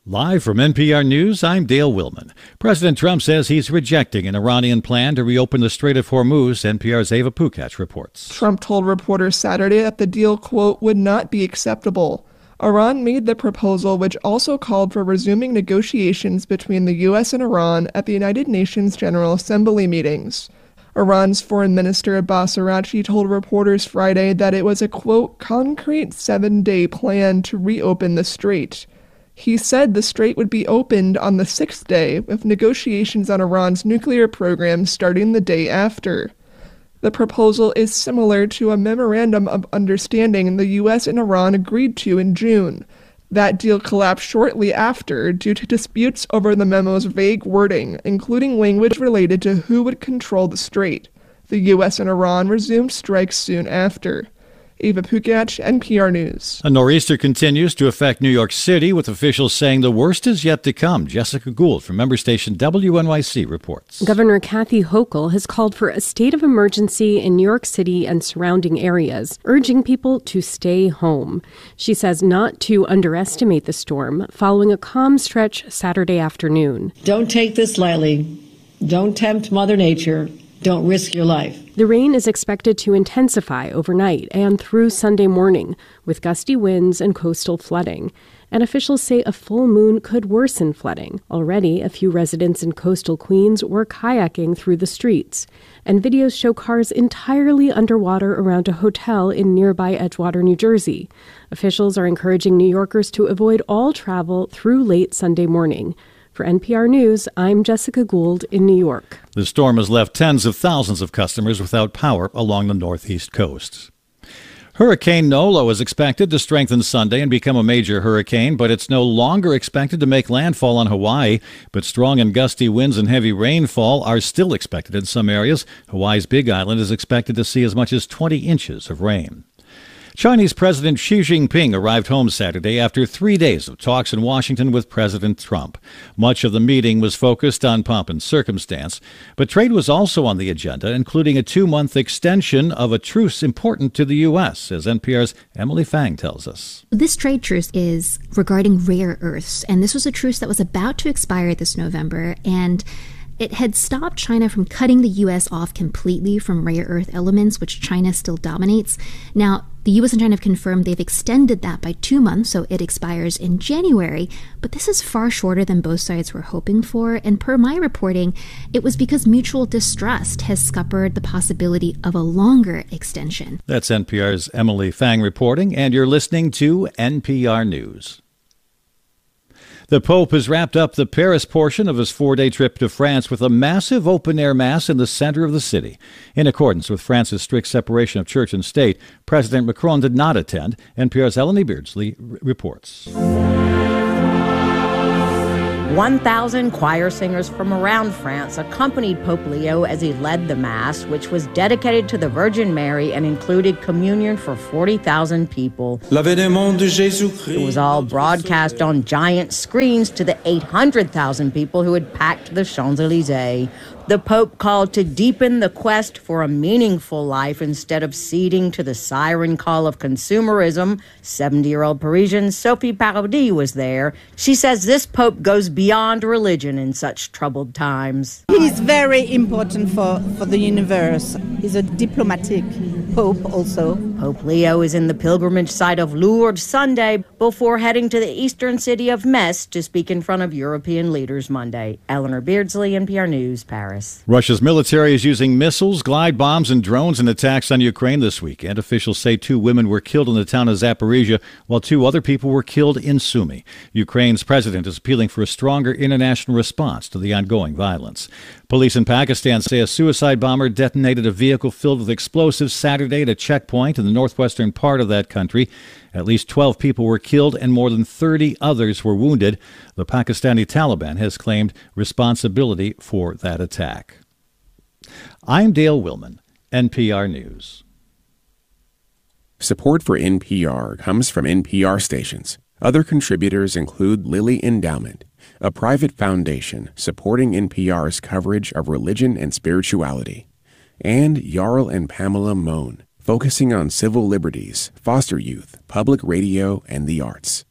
Live from NPR News, I'm Dale Willman. President Trump says he's rejecting an Iranian plan to reopen the Strait of Hormuz. NPR's Ava Pukach reports. Trump told reporters Saturday that the deal, quote, would not be acceptable. Iran made the proposal, which also called for resuming negotiations between the U.S. and Iran at the United Nations General Assembly meetings. Iran's Foreign Minister Abbas Araghchi told reporters Friday that it was a, quote, concrete 7-day plan to reopen the strait. He said the strait would be opened on the 6th day, with negotiations on Iran's nuclear program starting the day after. The proposal is similar to a memorandum of understanding the U.S. and Iran agreed to in June. That deal collapsed shortly after due to disputes over the memo's vague wording, including language related to who would control the strait. The U.S. and Iran resumed strikes soon after. Ava Pukach, NPR News. A nor'easter continues to affect New York City, with officials saying the worst is yet to come. Jessica Gould from member station WNYC reports. Governor Kathy Hochul has called for a state of emergency in New York City and surrounding areas, urging people to stay home. She says not to underestimate the storm, following a calm stretch Saturday afternoon. Don't take this lightly. Don't tempt Mother Nature. Don't risk your life. The rain is expected to intensify overnight and through Sunday morning, with gusty winds and coastal flooding. And officials say a full moon could worsen flooding. Already, a few residents in coastal Queens were kayaking through the streets. And videos show cars entirely underwater around a hotel in nearby Edgewater, New Jersey. Officials are encouraging New Yorkers to avoid all travel through late Sunday morning. For NPR News, I'm Jessica Gould in New York. The storm has left tens of thousands of customers without power along the northeast coast. Hurricane Nolo is expected to strengthen Sunday and become a major hurricane, but it's no longer expected to make landfall on Hawaii. But strong and gusty winds and heavy rainfall are still expected in some areas. Hawaii's Big Island is expected to see as much as 20 inches of rain. Chinese President Xi Jinping arrived home Saturday after 3 days of talks in Washington with President Trump. Much of the meeting was focused on pomp and circumstance, but trade was also on the agenda, including a 2-month extension of a truce important to the U.S., as NPR's Emily Fang tells us. This trade truce is regarding rare earths, and this was a truce that was about to expire this November, and it had stopped China from cutting the U.S. off completely from rare earth elements, which China still dominates. Now, the U.S. and China have confirmed they've extended that by 2 months, so it expires in January. But this is far shorter than both sides were hoping for. And per my reporting, it was because mutual distrust has scuppered the possibility of a longer extension. That's NPR's Emily Fang reporting, and you're listening to NPR News. The Pope has wrapped up the Paris portion of his 4-day trip to France with a massive open-air mass in the center of the city. In accordance with France's strict separation of church and state, President Macron did not attend. NPR's Eleni Beardsley reports. 1,000 choir singers from around France accompanied Pope Leo as he led the Mass, which was dedicated to the Virgin Mary and included communion for 40,000 people. It was all broadcast on giant screens to the 800,000 people who had packed the Champs-Élysées. The Pope called to deepen the quest for a meaningful life instead of ceding to the siren call of consumerism. 70-year-old Parisian Sophie Paradis was there. She says this Pope goes beyond religion in such troubled times. He's very important for the universe. He's a diplomatic Pope also. Pope Leo is in the pilgrimage site of Lourdes Sunday before heading to the eastern city of Metz to speak in front of European leaders Monday. Eleanor Beardsley, NPR News, Paris. Russia's military is using missiles, glide bombs, and drones in attacks on Ukraine this weekend. Officials say 2 women were killed in the town of Zaporizhia, while 2 other people were killed in Sumy. Ukraine's president is appealing for a stronger international response to the ongoing violence. Police in Pakistan say a suicide bomber detonated a vehicle filled with explosives Saturday at a checkpoint in the northwestern part of that country. At least 12 people were killed and more than 30 others were wounded. The Pakistani Taliban has claimed responsibility for that attack. I'm Dale Willman, NPR News. Support for NPR comes from NPR stations. Other contributors include Lilly Endowment, a private foundation supporting NPR's coverage of religion and spirituality, and Jarl and Pamela Mohn, focusing on civil liberties, foster youth, public radio, and the arts.